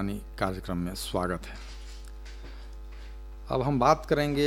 बागवानी कार्यक्रम में स्वागत है। अब हम बात करेंगे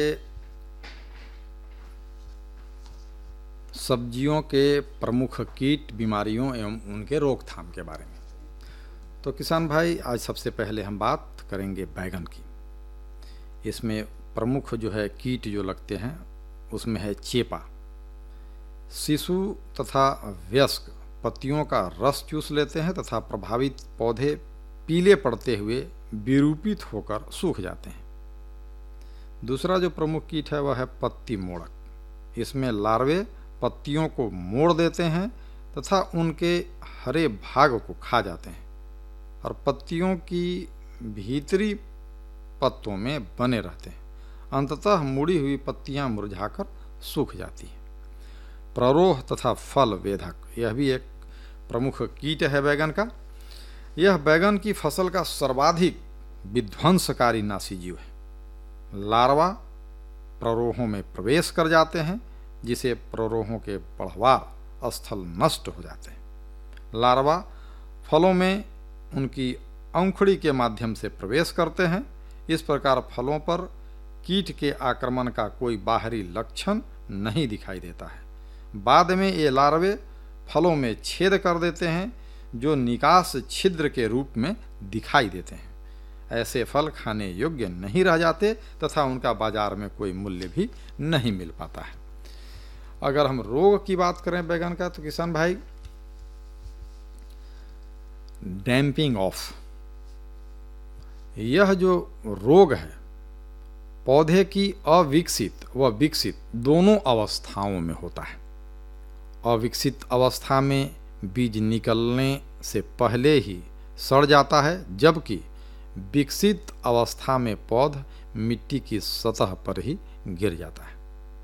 सब्जियों के प्रमुख कीट, बीमारियों एवं उनके रोकथाम के बारे में। तो किसान भाई, आज सबसे पहले हम बात करेंगे बैगन की। इसमें प्रमुख जो है कीट जो लगते हैं उसमें है चेपा। शिशु तथा वयस्क पत्तियों का रस चूस लेते हैं तथा प्रभावित पौधे पीले पड़ते हुए विरूपित होकर सूख जाते हैं। दूसरा जो प्रमुख कीट है वह है पत्ती मोड़क। इसमें लार्वे पत्तियों को मोड़ देते हैं तथा उनके हरे भाग को खा जाते हैं और पत्तियों की भीतरी पत्तों में बने रहते हैं। अंततः मुड़ी हुई पत्तियां मुरझाकर सूख जाती हैं। प्ररोह तथा फल वेधक, यह भी एक प्रमुख कीट है बैगन का। यह बैगन की फसल का सर्वाधिक विध्वंसकारी नासीजीव है। लार्वा प्ररोहों में प्रवेश कर जाते हैं जिसे प्ररोहों के बढ़वार स्थल नष्ट हो जाते हैं। लार्वा फलों में उनकी औंखड़ी के माध्यम से प्रवेश करते हैं। इस प्रकार फलों पर कीट के आक्रमण का कोई बाहरी लक्षण नहीं दिखाई देता है। बाद में ये लार्वे फलों में छेद कर देते हैं जो निकास छिद्र के रूप में दिखाई देते हैं। ऐसे फल खाने योग्य नहीं रह जाते तथा उनका बाजार में कोई मूल्य भी नहीं मिल पाता है। अगर हम रोग की बात करें बैगन का, तो किसान भाई, डैम्पिंग ऑफ, यह जो रोग है पौधे की अविकसित व विकसित दोनों अवस्थाओं में होता है। अविकसित अवस्था में बीज निकलने से पहले ही सड़ जाता है, जबकि विकसित अवस्था में पौधा मिट्टी की सतह पर ही गिर जाता है।